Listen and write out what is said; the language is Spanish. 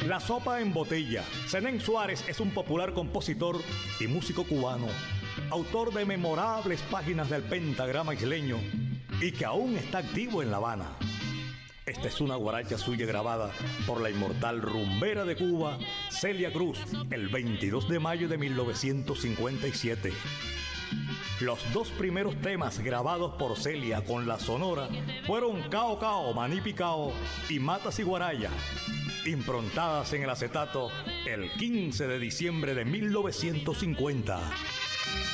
La sopa en botella. Zenén Suárez es un popular compositor y músico cubano, autor de memorables páginas del pentagrama isleño y que aún está activo en La Habana. Esta es una guaracha suya grabada por la inmortal rumbera de Cuba, Celia Cruz, el 22 de mayo de 1957. Los dos primeros temas grabados por Celia con la Sonora fueron Cao Cao, Maní Picao y Matas y Guaraya, improntadas en el acetato el 15 de diciembre de 1950.